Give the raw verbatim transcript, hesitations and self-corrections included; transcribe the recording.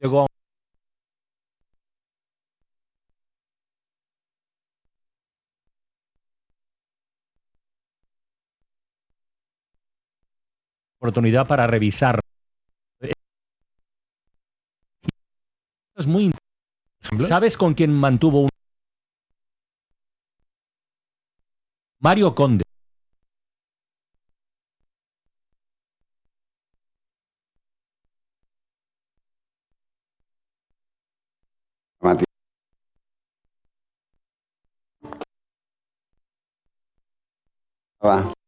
llegó a oportunidad para revisar. Es muy interesante. ¿Sabes con quién mantuvo un Mario Conde? Mati. Va.